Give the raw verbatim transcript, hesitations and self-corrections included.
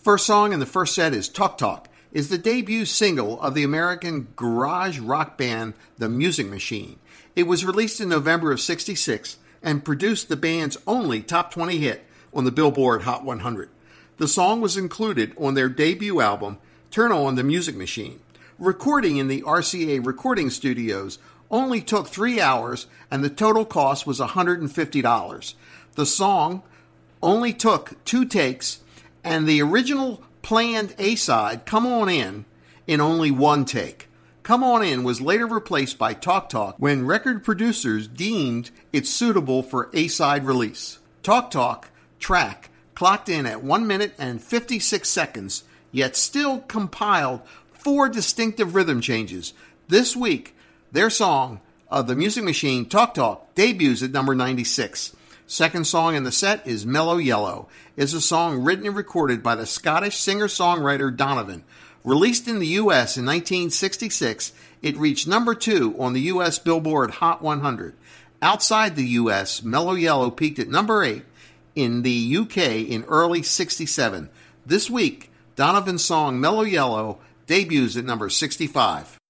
First song in the first set is Talk Talk, is the debut single of the American garage rock band The Music Machine. It was released in November of sixty-six and produced the band's only top twenty hit on the Billboard Hot one hundred. The song was included on their debut album, Turn On the Music Machine. Recording in the R C A recording studios only took three hours and the total cost was one hundred fifty dollars. The song only took two takes and the original planned A-side, Come On In, in only one take. Come On In was later replaced by Talk Talk when record producers deemed it suitable for A-side release. Talk Talk track clocked in at one minute and fifty-six seconds, yet still compiled four distinctive rhythm changes. This week, their song of The Music Machine, Talk Talk, debuts at number ninety-six. Second song in the set is Mellow Yellow. It's a song written and recorded by the Scottish singer-songwriter Donovan. Released in the U S in nineteen sixty-six, it reached number two on the U S Billboard Hot one hundred. Outside the U S, Mellow Yellow peaked at number eight in the U K in early sixty-seven. This week, Donovan's song Mellow Yellow debuts at number sixty-five.